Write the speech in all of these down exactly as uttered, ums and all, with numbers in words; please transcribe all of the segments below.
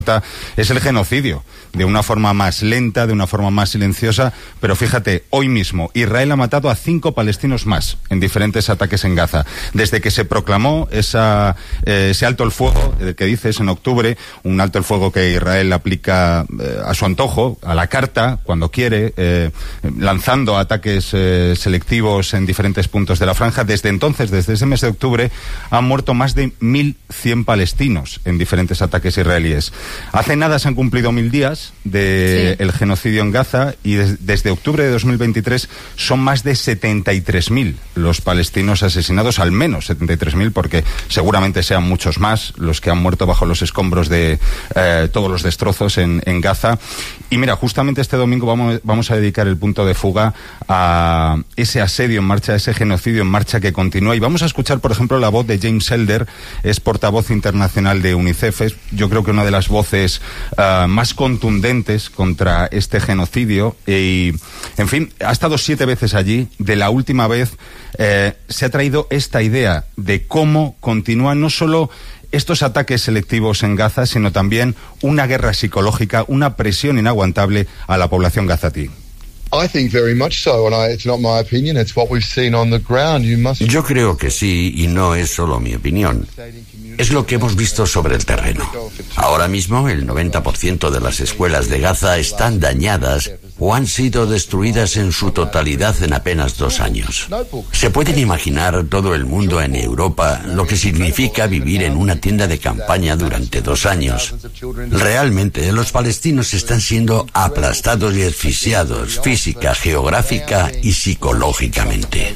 es el genocidio, de una forma más lenta, de una forma más silenciosa, pero fíjate, hoy mismo Israel ha matado a cinco palestinos más en diferentes ataques en Gaza. Desde que se proclamó esa, eh, ese alto el fuego, eh, que dices en octubre, un alto el fuego que Israel aplica eh, a su antojo, a la carta, cuando quiere, eh, lanzando ataques eh, selectivos en diferentes puntos de la franja. Desde entonces, desde ese mes de octubre, han muerto más de mil cien palestinos en diferentes ataques israelíes. Hace nada se han cumplido mil días del sí. genocidio en Gaza y des, desde octubre de dos mil veintitrés son más de setenta y tres mil los palestinos asesinados, al menos setenta y tres mil, porque seguramente sean muchos más los que han muerto bajo los escombros de eh, todos los destrozos en, en Gaza. Y mira, justamente este domingo vamos, vamos a dedicar el punto de fuga a ese asedio en marcha, a ese genocidio en marcha que continúa. Y vamos a escuchar, por ejemplo, la voz de James Elder, es portavoz internacional de UNICEF. Es, yo creo que una de las voces voces uh, más contundentes contra este genocidio y, en fin, ha estado siete veces allí. De la última vez eh, se ha traído esta idea de cómo continúan no solo estos ataques selectivos en Gaza, sino también una guerra psicológica, una presión inaguantable a la población gazatí. Yo creo que sí, y no es solo mi opinión. Es lo que hemos visto sobre el terreno. Ahora mismo, el noventa por ciento de las escuelas de Gaza están dañadas o han sido destruidas en su totalidad en apenas dos años. ¿Se pueden imaginar todo el mundo en Europa lo que significa vivir en una tienda de campaña durante dos años? Realmente, los palestinos están siendo aplastados y asfixiados física, geográfica y psicológicamente.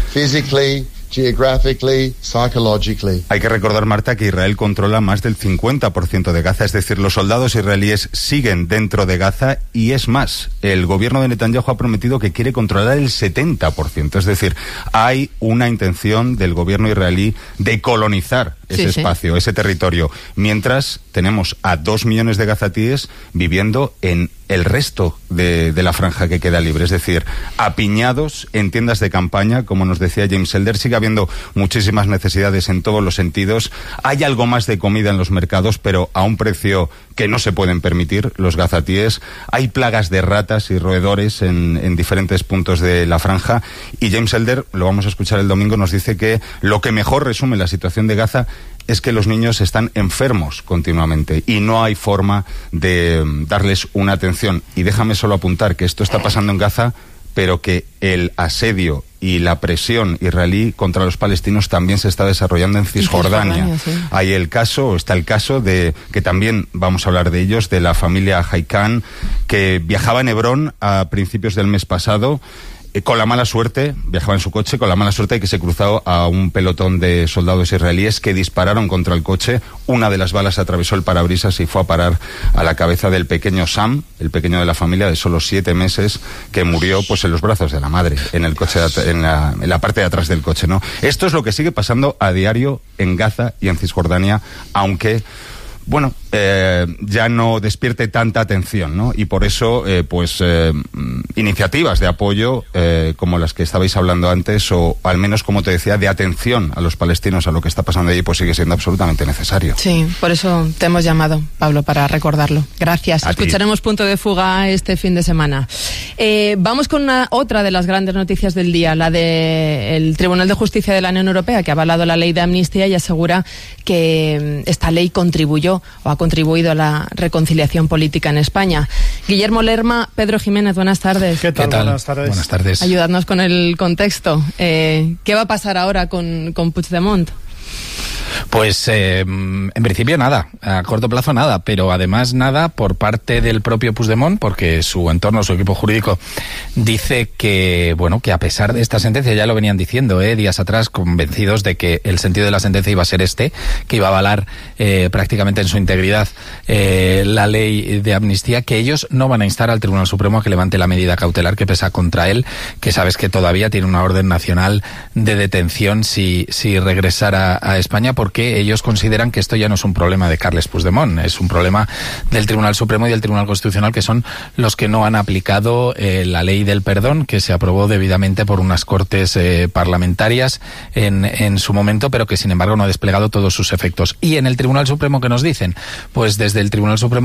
Geographically, psychologically. Hay que recordar, Marta, que Israel controla más del cincuenta por ciento de Gaza, es decir, los soldados israelíes siguen dentro de Gaza y es más, el gobierno de Netanyahu ha prometido que quiere controlar el setenta por ciento, es decir, hay una intención del gobierno israelí de colonizar ese sí, espacio, sí. ese territorio, mientras tenemos a dos millones de gazatíes viviendo en el resto de, de la franja que queda libre, es decir, apiñados en tiendas de campaña, como nos decía James Elder. Sigue habiendo muchísimas necesidades en todos los sentidos, hay algo más de comida en los mercados, pero a un precio que no se pueden permitir los gazatíes, hay plagas de ratas y roedores en, en diferentes puntos de la franja, y James Elder, lo vamos a escuchar el domingo, nos dice que lo que mejor resume la situación de Gaza es que los niños están enfermos continuamente y no hay forma de darles una atención. Y déjame solo apuntar que esto está pasando en Gaza, pero que el asedio y la presión israelí contra los palestinos también se está desarrollando en Cisjordania. Sí. Hay el caso, está el caso de, que también vamos a hablar de ellos, de la familia Haikan, que viajaba en Hebrón a principios del mes pasado, con la mala suerte, viajaba en su coche, con la mala suerte de que se cruzó a un pelotón de soldados israelíes que dispararon contra el coche. Una de las balas atravesó el parabrisas y fue a parar a la cabeza del pequeño Sam, el pequeño de la familia de solo siete meses, que murió pues en los brazos de la madre, en el coche, en la, en la parte de atrás del coche, ¿no? Esto es lo que sigue pasando a diario en Gaza y en Cisjordania, aunque bueno, eh, ya no despierte tanta atención, ¿no? Y por eso, eh, pues, eh, iniciativas de apoyo, eh, como las que estabais hablando antes, o al menos, como te decía, de atención a los palestinos, a lo que está pasando allí, pues sigue siendo absolutamente necesario. Sí, por eso te hemos llamado, Pablo, para recordarlo. Gracias. A Escucharemos ti. Punto de fuga este fin de semana. Eh, vamos con una, otra de las grandes noticias del día, la del Tribunal de Justicia de la Unión Europea, que ha avalado la ley de amnistía y asegura que esta ley contribuyó o ha contribuido a la reconciliación política en España. Guillermo Lerma, Pedro Jiménez, buenas tardes. ¿Qué tal? ¿Qué tal? Buenas tardes. Buenas tardes. Ayudadnos con el contexto. Eh, ¿Qué va a pasar ahora con, con Puigdemont? Pues eh, en principio nada, a corto plazo nada, pero además nada por parte del propio Puigdemont, porque su entorno, su equipo jurídico dice que, bueno, que a pesar de esta sentencia, ya lo venían diciendo eh, días atrás, convencidos de que el sentido de la sentencia iba a ser este, que iba a avalar eh, prácticamente en su integridad eh, la ley de amnistía, que ellos no van a instar al Tribunal Supremo a que levante la medida cautelar que pesa contra él, que sabes que todavía tiene una orden nacional de detención si, si regresara a España por porque ellos consideran que esto ya no es un problema de Carles Puigdemont, es un problema del Tribunal Supremo y del Tribunal Constitucional, que son los que no han aplicado eh, la ley del perdón, que se aprobó debidamente por unas cortes eh, parlamentarias en, en su momento, pero que sin embargo no ha desplegado todos sus efectos. Y en el Tribunal Supremo, ¿qué nos dicen? Pues desde el Tribunal Supremo